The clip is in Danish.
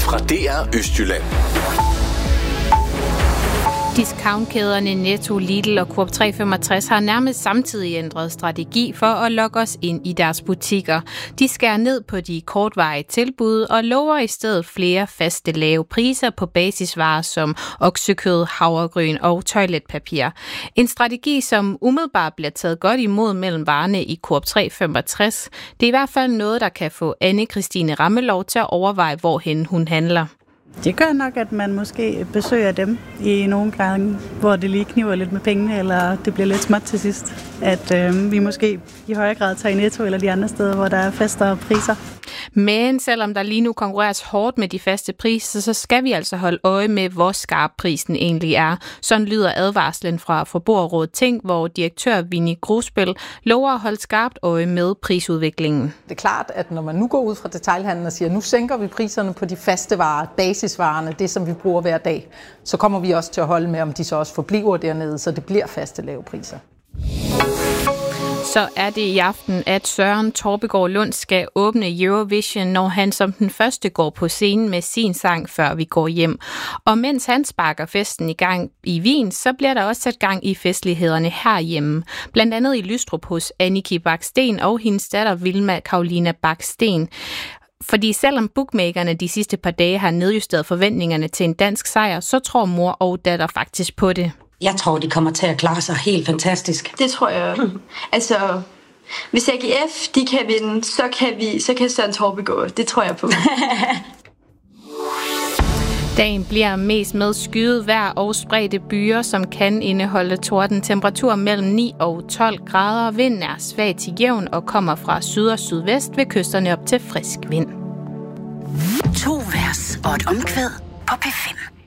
fra DR Østjylland. Discountkæderne Netto, Lidl og Coop 365 har nærmest samtidig ændret strategi for at lokke os ind i deres butikker. De skærer ned på de kortvarige tilbud og lover i stedet flere faste lave priser på basisvarer som oksekød, havregryn og toiletpapir. En strategi, som umiddelbart bliver taget godt imod mellem varerne i Coop 365. Det er i hvert fald noget, der kan få Anne-Christine Rammelov til at overveje, hvorhen hun handler. Det gør nok, at man måske besøger dem i nogle gange, hvor det lige kniver lidt med pengene, eller det bliver lidt småt til sidst. At vi måske i højere grad tager i Netto eller de andre steder, hvor der er fastere priser. Men selvom der lige nu konkurreres hårdt med de faste priser, så skal vi altså holde øje med, hvor skarp prisen egentlig er. Sådan lyder advarslen fra Forbrugerrådet Tænk, hvor direktør Vinnie Grosbøll lover at holde skarpt øje med prisudviklingen. Det er klart, at når man nu går ud fra detailhandlen og siger, nu sænker vi priserne på de faste varer, basisvarerne, det som vi bruger hver dag, så kommer vi også til at holde med, om de så også forbliver dernede, så det bliver faste lave priser. Så er det i aften, at Søren Torpegaard Lund skal åbne Eurovision, når han som den første går på scenen med sin sang, før vi går hjem. Og mens han sparker festen i gang i Wien, så bliver der også sat gang i festlighederne herhjemme. Blandt andet i Lystrup hos Annika Bak-Sten og hendes datter Vilma Karolina Bak-Sten. Fordi selvom bookmakerne de sidste par dage har nedjusteret forventningerne til en dansk sejr, så tror mor og datter faktisk på det. Jeg tror, de kommer til at klare sig helt fantastisk. Det tror jeg. Altså, hvis AGF de kan vinde, så kan Søren Torpe gå. Det tror jeg på. Dagen bliver mest med skyet vejr og spredte byer, som kan indeholde torden. Temperatur mellem 9 og 12 grader. Vinden er svag til jævn og kommer fra syd og sydvest ved kysterne op til frisk vind. 2 vers og et omkvæd på P5.